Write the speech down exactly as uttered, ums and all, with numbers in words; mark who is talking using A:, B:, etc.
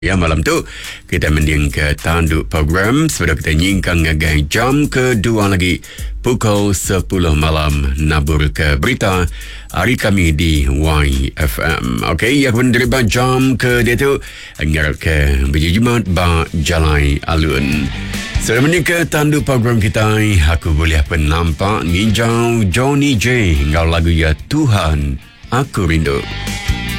A: Ya, malam tu kita mending ke tanduk program. Sudah kita nyingkang ngagai jam kedua lagi pukul sepuluh malam nabur ke berita hari kami di Y F M. Okey, ya kemudian jam ke dia tu ngarap ke berjimat ba jalai alun. Sudah mending ke tanduk program kita. Aku boleh penampak ninjau Johnny J ngau lagu ya Tuhan Aku Rindu.